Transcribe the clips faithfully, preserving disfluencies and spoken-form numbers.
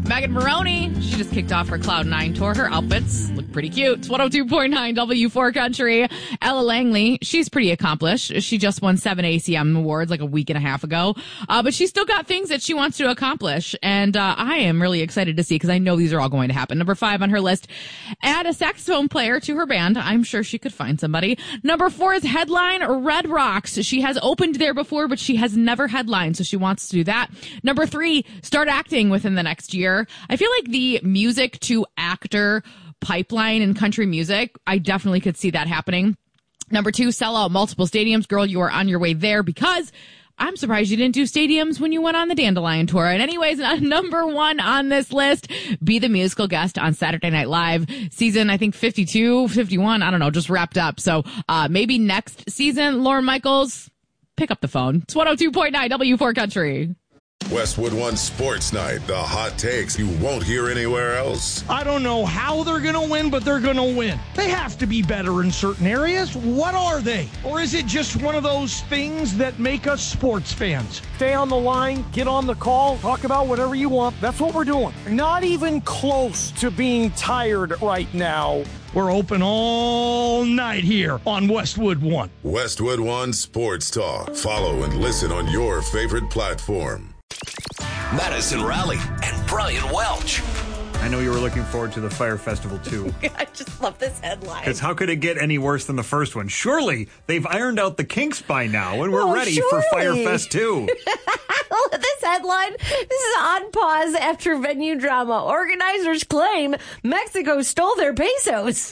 Megan Maroney, she just kicked off her Cloud nine tour. Her outfits look pretty cute. It's one oh two point nine W four Country. Ella Langley, she's pretty accomplished. She just won seven A C M awards like a week and a half ago. Uh, but she's still got things that she wants to accomplish. And uh, I am really excited to see because I know these are all going to happen. Number five on her list, add a saxophone player to her band. I'm sure she could find somebody. Number four is headline Red Rocks. She has opened there before, but she has never headlined, so she wants to do that. Number three, start acting within the next year. I feel like the music to actor pipeline in country music, I definitely could see that happening. Number two, sell out multiple stadiums. Girl, you are on your way there because I'm surprised you didn't do stadiums when you went on the Dandelion tour. And anyways, number one on this list, be the musical guest on Saturday Night Live. Season, I think, fifty-two, fifty-one, I don't know, just wrapped up. So uh maybe next season, Lorne Michaels, pick up the phone. It's one oh two point nine W four Country. Westwood One Sports Night, the hot takes you won't hear anywhere else. I don't know how they're going to win, but they're going to win. They have to be better in certain areas. What are they? Or is it just one of those things that make us sports fans? Stay on the line, get on the call, talk about whatever you want. That's what we're doing. Not even close to being tired right now. We're open all night here on Westwood One. Westwood One Sports Talk. Follow and listen on your favorite platform. Madison Raleigh and Brian Welch. I know you were looking forward to the Fire Festival, too. I just love this headline. Because how could it get any worse than the first one? Surely they've ironed out the kinks by now, and we're well, ready surely. for Fire Fest two. This headline, this is on pause after venue drama. Organizers claim Mexico stole their pesos.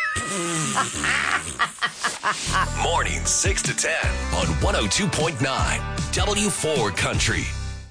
Morning six to ten on one oh two point nine W four Country.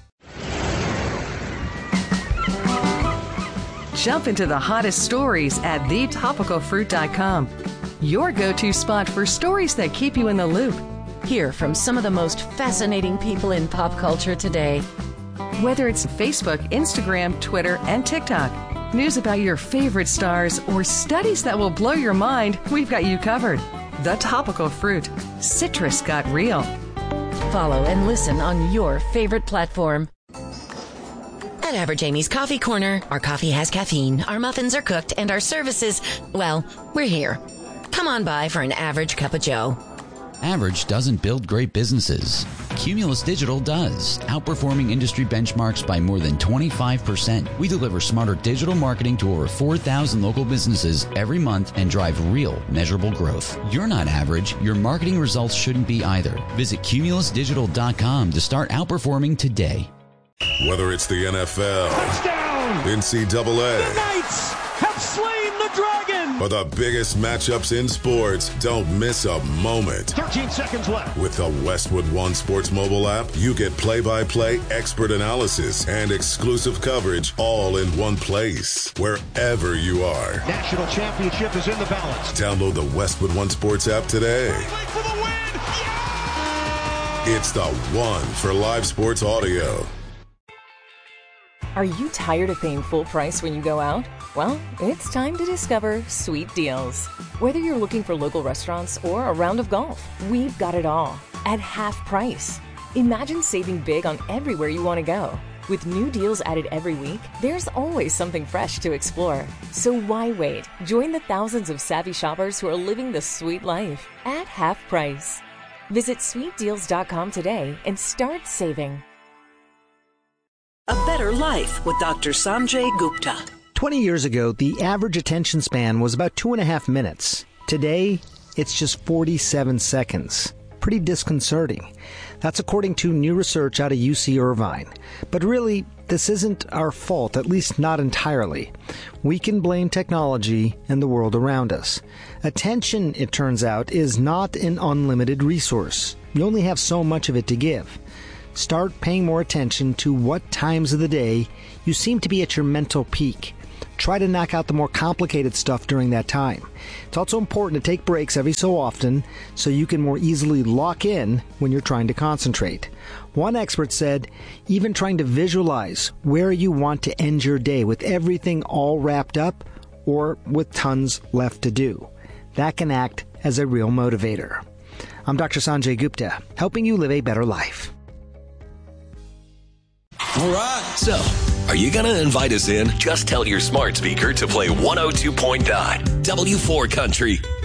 Jump into the hottest stories at the topical fruit dot com. Your go-to spot for stories that keep you in the loop. Hear from some of the most fascinating people in pop culture today. Whether it's Facebook, Instagram, Twitter, and TikTok, news about your favorite stars, or studies that will blow your mind, we've got you covered. The Topical Fruit. Citrus got real. Follow and listen on your favorite platform. At Average Amy's Coffee Corner, our coffee has caffeine, our muffins are cooked, and our services, well, we're here. Come on by for an average cup of joe. Average doesn't build great businesses. Cumulus Digital does, outperforming industry benchmarks by more than twenty-five percent. We deliver smarter digital marketing to over four thousand local businesses every month and drive real, measurable growth. You're not average. Your marketing results shouldn't be either. Visit cumulus digital dot com to start outperforming today. Whether it's the N F L, Touchdown! N C double A, The Knights have slain the dragon! or the biggest matchups in sports, don't miss a moment. thirteen seconds left. With the Westwood One Sports mobile app, you get play-by-play expert analysis and exclusive coverage all in one place, wherever you are. National championship is in the balance. Download the Westwood One Sports app today. Wait for the win! Yeah! It's the one for live sports audio. Are you tired of paying full price when you go out? Well, it's time to discover Sweet Deals. Whether you're looking for local restaurants or a round of golf, we've got it all at half price. Imagine saving big on everywhere you want to go. With new deals added every week, there's always something fresh to explore. So why wait? Join the thousands of savvy shoppers who are living the sweet life at half price. Visit sweet deals dot com today and start saving. A Better Life with Doctor Sanjay Gupta. twenty years ago, the average attention span was about two and a half minutes. Today, it's just forty-seven seconds. Pretty disconcerting. That's according to new research out of U C Irvine. But really, this isn't our fault, at least not entirely. We can blame technology and the world around us. Attention, it turns out, is not an unlimited resource. You only have so much of it to give. Start paying more attention to what times of the day you seem to be at your mental peak. Try to knock out the more complicated stuff during that time. It's also important to take breaks every so often so you can more easily lock in when you're trying to concentrate. One expert said, even trying to visualize where you want to end your day with everything all wrapped up or with tons left to do. That can act as a real motivator. I'm Doctor Sanjay Gupta, helping you live a better life. All right. So, are you going to invite us in? Just tell your smart speaker to play one oh two point nine W four Country.